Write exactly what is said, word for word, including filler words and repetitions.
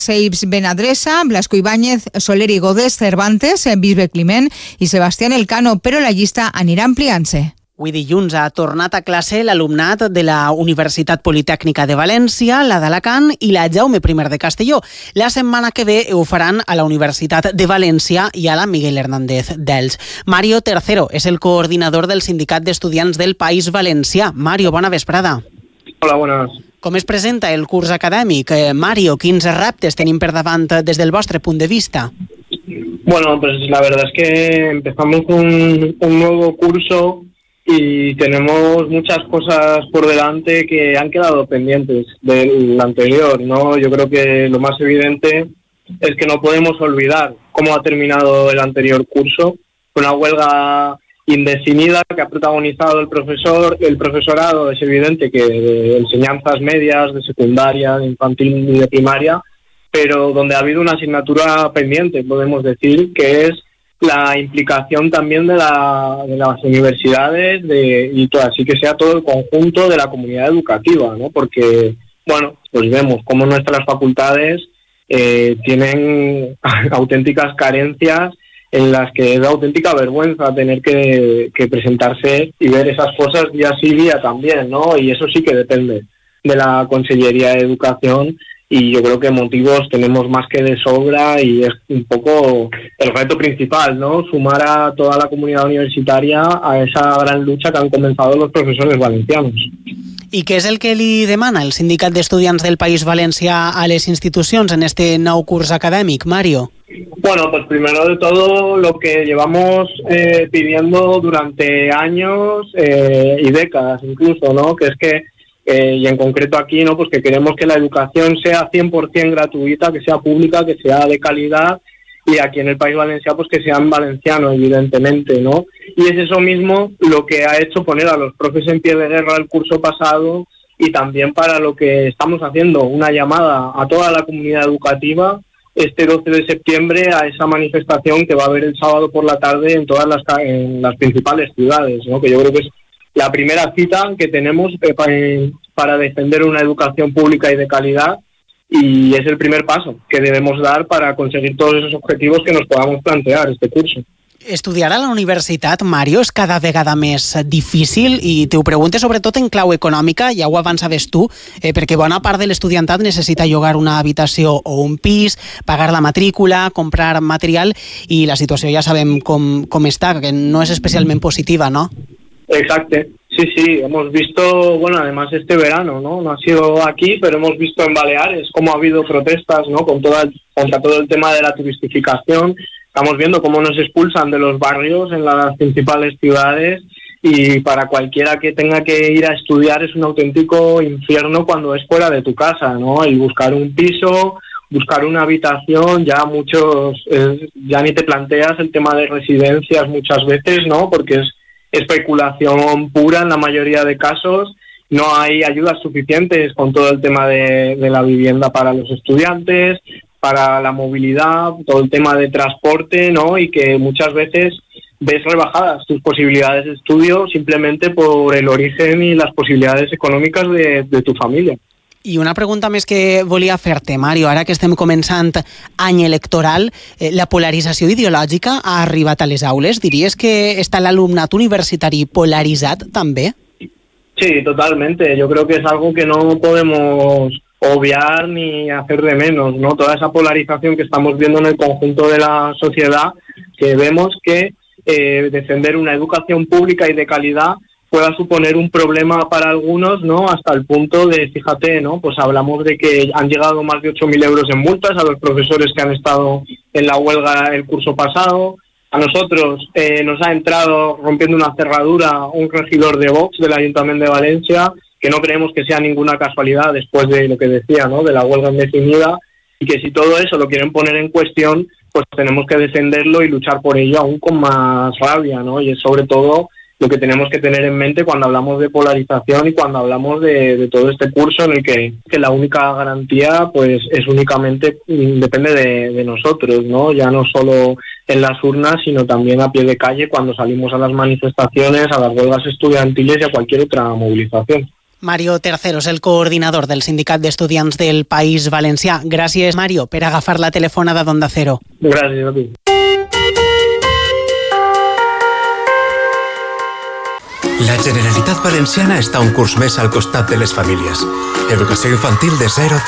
Seips Benadresa, Blasco Ibáñez, Soler i Godés, Cervantes, Bisbe Climent i Sebastián Elcano, però la llista anirà ampliant-se. Avui dilluns ha tornat a classe l'alumnat de la Universitat Politècnica de València, la d'Alacant i la Jaume I de Castelló. La setmana que ve ho faran a la Universitat de València i a la Miguel Hernández d'Elx. Mario Tercero és el coordinador del Sindicat d'Estudiants del País Valencià. Mario, bona vesprada. Hola, buenas. Com es presenta el curs acadèmic? Eh, Mario, quins reptes tenim per davant des del vostre punt de vista? Bueno, pues la verdad es que empezamos un, un nuevo curso y tenemos muchas cosas por delante que han quedado pendientes del anterior, ¿no? Yo creo que lo más evidente es que no podemos olvidar cómo ha terminado el anterior curso, con una huelga indefinida que ha protagonizado el profesor, el profesorado. Es evidente que de enseñanzas medias, de secundaria, de infantil y de primaria, pero donde ha habido una asignatura pendiente, podemos decir, que es la implicación también de, la, de las universidades de, y todo, así que sea todo el conjunto de la comunidad educativa, ¿no? Porque, bueno, pues vemos cómo nuestras facultades eh, tienen auténticas carencias en las que es auténtica vergüenza tener que, que presentarse y ver esas cosas día sí día también, ¿no? Y eso sí que depende de la Consellería de Educación y yo creo que motivos tenemos más que de sobra y es un poco el reto principal, ¿no? Sumar a toda la comunidad universitaria a esa gran lucha que han comenzado los profesores valencianos. I què és el que li demana el Sindicat d'Estudiants del País Valencià a les institucions en este nou curs acadèmic, Mario? Bueno, pues primero de todo lo que llevamos eh, pidiendo durante años eh, y décadas incluso, ¿no? Que es que, eh, y en concreto aquí, ¿no? Pues que queremos que la educación sea cien por ciento gratuita, que sea pública, que sea de calidad y aquí en el País Valencià pues que sea en valenciano, evidentemente, ¿no? Y es eso mismo lo que ha hecho poner a los profes en pie de guerra el curso pasado y también para lo que estamos haciendo, una llamada a toda la comunidad educativa este doce de septiembre a esa manifestación que va a haber el sábado por la tarde en todas las, en las principales ciudades, ¿no? Que yo creo que es la primera cita que tenemos para defender una educación pública y de calidad y es el primer paso que debemos dar para conseguir todos esos objetivos que nos podamos plantear este curso. Estudiar a la universitat, Mario, és cada vegada més difícil i t'ho pregunto sobretot en clau econòmica, ja ho avançaves tu, eh, perquè bona part de l'estudiantat necessita llogar una habitació o un pis, pagar la matrícula, comprar material i la situació ja sabem com, com està, que no és especialment positiva, ¿no? Exacto, sí, sí, hemos visto, bueno, además este verano, ¿no? No ha sido aquí, pero hemos visto en Baleares cómo ha habido protestas, ¿no? Con toda el, contra todo el tema de la turistificación. Estamos viendo cómo nos expulsan de los barrios en las principales ciudades y para cualquiera que tenga que ir a estudiar es un auténtico infierno cuando es fuera de tu casa, ¿no? Y buscar un piso, buscar una habitación, ya muchos, eh, ya ni te planteas el tema de residencias muchas veces, ¿no? Porque es especulación pura en la mayoría de casos. No hay ayudas suficientes con todo el tema de, de la vivienda para los estudiantes, para la movilidad, todo el tema de transporte, ¿no? Y que muchas veces ves rebajadas tus posibilidades de estudio simplemente por el origen y las posibilidades econòmiques de, de tu família. I una pregunta més que volia fer-te, Mario, ara que estem començant any electoral, eh, la polarització ideològica ha arribat a les aules? Diries que està l'alumnat universitari polaritzat també? Sí, totalmente. Yo creo que es algo que no podemos obviar ni hacer de menos, ¿no? Toda esa polarización que estamos viendo en el conjunto de la sociedad, que vemos que eh, defender una educación pública y de calidad pueda suponer un problema para algunos, ¿no? Hasta el punto de, fíjate, ¿no? Pues hablamos de que han llegado más de ocho mil euros en multas a los profesores que han estado en la huelga el curso pasado. A nosotros eh, nos ha entrado rompiendo una cerradura un regidor de Vox del Ayuntamiento de Valencia, que no creemos que sea ninguna casualidad después de lo que decía, ¿no? De la huelga indefinida, y que si todo eso lo quieren poner en cuestión, pues tenemos que defenderlo y luchar por ello aún con más rabia, ¿no? Y es sobre todo lo que tenemos que tener en mente cuando hablamos de polarización y cuando hablamos de, de todo este curso en el que, que la única garantía pues es únicamente, depende de, de nosotros, ¿no? Ya no solo en las urnas, sino también a pie de calle cuando salimos a las manifestaciones, a las huelgas estudiantiles y a cualquier otra movilización. Mario Terceros, el coordinador del Sindicat d'Estudiants del País Valencià. Gràcies, Mario, per agafar la telefonada d'Onda Cero. Gràcies a tu. La Generalitat Valenciana està un curs més al costat de les famílies. Educació infantil de zero